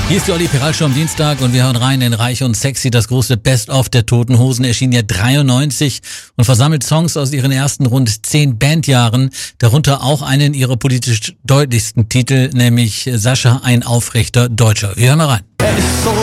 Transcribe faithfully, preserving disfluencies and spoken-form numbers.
Hier ist die Olli Piral Show am Dienstag und wir hören rein in Reich und Sexy. Das große Best-of der Toten Hosen erschien ja dreiundneunzig und versammelt Songs aus ihren ersten rund zehn Bandjahren, darunter auch einen ihrer politisch deutlichsten Titel, nämlich Sascha, ein aufrechter Deutscher. Wir hören mal rein. Er ist so